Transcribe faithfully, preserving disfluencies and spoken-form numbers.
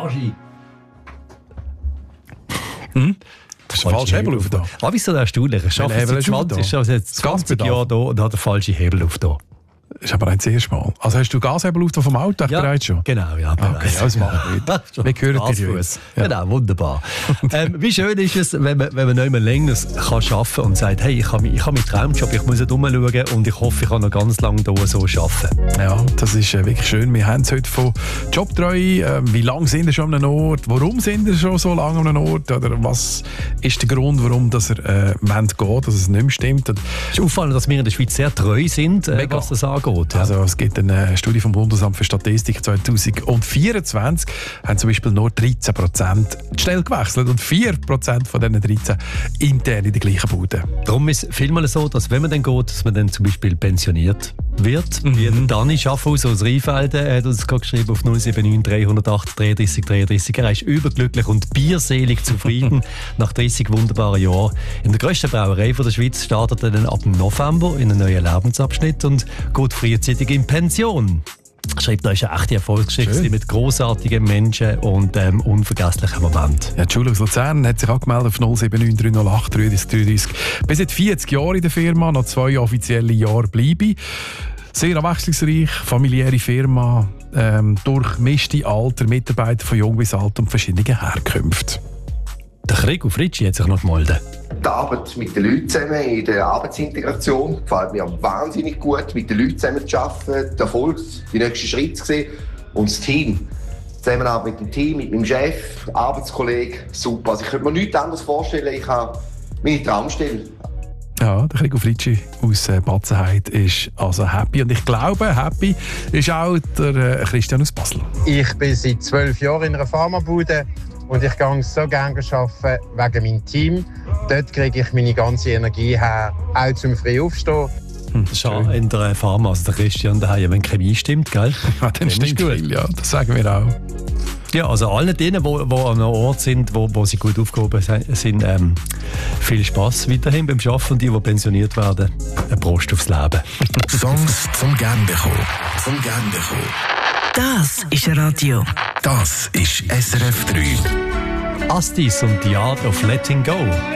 Agi. Hm? Das ist der falsche Hebel auf da. Ah, wieso erstaunlich? Er schafft seit zwanzig, also jetzt zwanzig Jahre da und hat den falschen Hebel auf da. Das ist aber ein zuerst Mal. Also hast du Gashebel auf vom Auto ja, bereits schon? Genau, ja. Okay, ja, das machen wir nicht. Wir hören dich jetzt. Ja. Genau, wunderbar. ähm, wie schön ist es, wenn man, wenn man nicht mehr länger kann arbeiten kann und sagt, hey, ich habe ich hab meinen Traumjob, ich muss nicht umschauen und ich hoffe, ich kann noch ganz lange hier so arbeiten. Ja, das ist äh, wirklich schön. Wir haben es heute von Jobtreue. Äh, wie lange sind ihr schon an einem Ort? Warum sind ihr schon so lange an einem Ort? Oder was ist der Grund, warum dass ihr äh, wollt gehen, dass es nicht mehr stimmt? Es ist auffallend, dass wir in der Schweiz sehr treu sind, äh, was das angeht. Ja. Also es gibt eine Studie vom Bundesamt für Statistik zwanzig vierundzwanzig, haben zum Beispiel nur dreizehn Prozent die Stelle gewechselt und vier Prozent von diesen dreizehn intern in der gleichen Bude. Darum ist es vielmal so, dass wenn man dann geht, dass man dann zum Beispiel pensioniert wird. Mhm. Wie der Dani Schaffhaus aus Rheinfelden, er hat uns geschrieben auf null sieben neun drei null acht dreiunddreißig dreiunddreißig. Er ist überglücklich und bierselig zufrieden nach dreißig wunderbaren Jahren. In der grössten Brauerei von der Schweiz startet er dann ab November in einen neuen Lebensabschnitt und geht frühzeitig in Pension. Schreibt, da ist eine echte Erfolgsgeschichte mit grossartigen Menschen und ähm, unvergesslichen Momenten. Ja, die Schule aus Luzern hat sich angemeldet auf null sieben neun drei null acht dreiunddreißig dreiunddreißig. Bis seit vierzig Jahren in der Firma, noch zwei offizielle Jahre bleibe. Sehr abwechslungsreich, familiäre Firma, ähm, durchmischte Alter, Mitarbeiter von jung bis alt und verschiedene Herkünfte. Der Gregor Fritschi hat sich noch gemeldet. Die Arbeit mit den Leuten zusammen in der Arbeitsintegration gefällt mir wahnsinnig gut, mit den Leuten zusammen zu arbeiten, der Erfolg, die nächsten Schritte zu sehen und das Team. Die Zusammenarbeit mit dem Team, mit meinem Chef, Arbeitskollegen, super. Also ich könnte mir nichts anderes vorstellen, ich habe meine Traumstelle. Ja, der Gregor Fritschi aus äh, Batzenheide ist also happy. Und ich glaube, happy ist auch der äh, Christian aus Basel. Ich bin seit zwölf Jahren in einer Pharmabude und ich gehe so gerne arbeiten wegen meinem Team. Dort kriege ich meine ganze Energie her, auch zum früh aufstehen. Hm, das ist ja in der Pharma, also der Christian daheim, wenn die Chemie stimmt, gell? Ja, dann stimmt viel, ja, das sagen wir auch. Ja, also allen denen, die an einem Ort sind, wo, wo sie gut aufgehoben sind, ähm, viel Spass weiterhin beim Arbeiten und die, die pensioniert werden, eine Prost aufs Leben. Songs zum Gern bekommen. Zum Gern bekommen. Das ist Radio. Das ist S R F drei. Astis und The Art of Letting Go.